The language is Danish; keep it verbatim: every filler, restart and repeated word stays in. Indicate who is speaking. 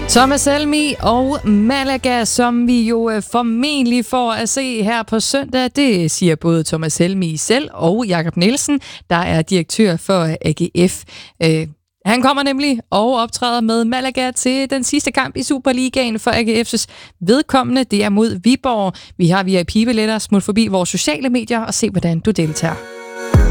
Speaker 1: Thomas Helmig og Malaga, som vi jo formentlig får at se her på søndag, det siger både Thomas Helmig selv og Jakob Nielsen, der er direktør for A G F. Øh, han kommer nemlig og optræder med Malaga til den sidste kamp i Superligaen for A G F's vedkommende. Det er mod Viborg. Vi har V I P-billetter. Smut forbi vores sociale medier og se, hvordan du deltager.